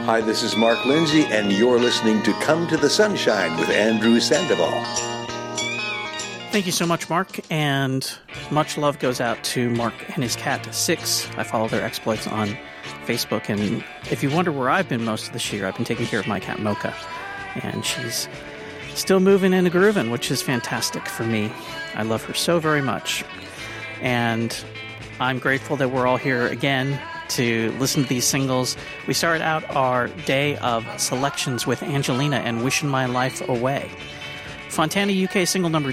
Hi, this is Mark Lindsay, and you're listening to Come to the Sunshine with Andrew Sandoval. Thank you so much, Mark, and much love goes out to Mark and his cat, Six. I follow their exploits on Facebook, and if you wonder where I've been most of this year, I've been taking care of my cat, Mocha, and she's still moving and grooving, which is fantastic for me. I love her so very much, and I'm grateful that we're all here again to listen to these singles. We started out our day of selections with Angelina and Wishing My Life Away. Fontana UK single number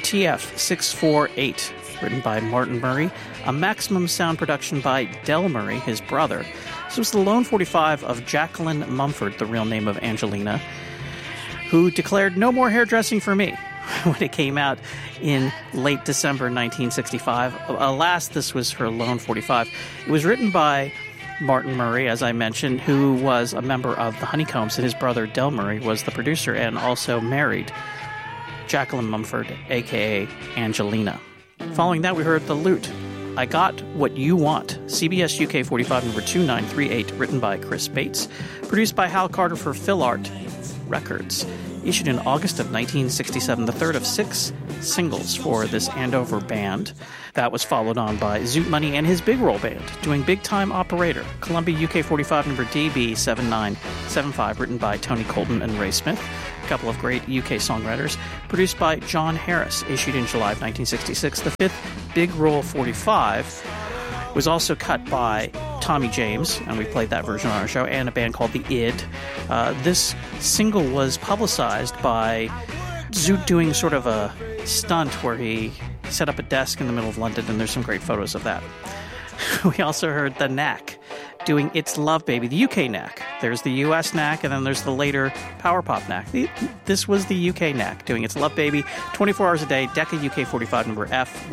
TF648, written by Martin Murray, a Maximum Sound production by Del Murray, his brother. This was the lone 45 of Jacqueline Mumford, the real name of Angelina, who declared no more hairdressing for me when it came out in late December 1965. Alas, this was her lone 45. It was written by Martin Murray, as I mentioned, who was a member of the Honeycombs, and his brother Del Murray was the producer and also married Jacqueline Mumford, a.k.a. Angelina. Following that, we heard The Lute, I Got What You Want, CBS UK 45 number 2938, written by Chris Bates, produced by Hal Carter for Phil Art Records, issued in August of 1967, the third of 6 singles for this Andover band. That was followed on by Zoot Money and his Big Roll Band, doing Big Time Operator, Columbia UK 45 number DB7975, written by Tony Colton and Ray Smith, a couple of great UK songwriters, produced by John Harris, issued in July of 1966. The fifth Big Roll 45 was also cut by Tommy James, and we played that version on our show, and a band called The Id. This single was publicized by Zoot doing sort of a stunt where he set up a desk in the middle of London, and there's some great photos of that. We also heard The Knack doing It's Love Baby, the UK Knack. There's the US Knack, and then there's the later Power Pop Knack. This was the UK Knack doing It's Love Baby, 24 hours a day, Decca UK 45 number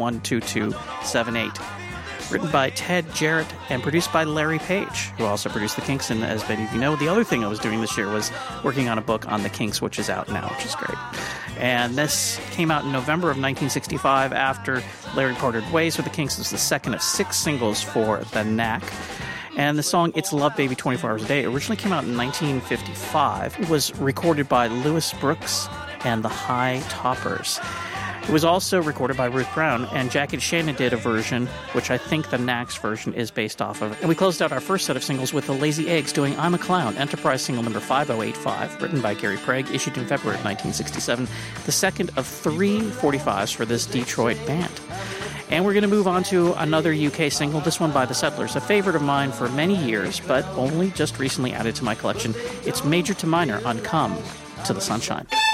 F12278. Written by Ted Jarrett and produced by Larry Page, who also produced The Kinks. And as many of you know, the other thing I was doing this year was working on a book on The Kinks, which is out now, which is great. And this came out in November of 1965 after Larry parted ways with The Kinks. This was the second of 6 singles for The Knack. And the song It's Love Baby 24 Hours a Day originally came out in 1955. It was recorded by Louis Brooks and the High Toppers. It was also recorded by Ruth Brown, and Jackie Shannon did a version, which I think the Knack's version is based off of. And we closed out our first set of singles with the Lazy Eggs doing I'm a Clown, Enterprise single number 5085, written by Gary Prague, issued in February of 1967, the second of 3 45s for this Detroit band. And we're going to move on to another UK single, this one by The Settlers, a favorite of mine for many years, but only just recently added to my collection. It's Major to Minor on Come to the Sunshine.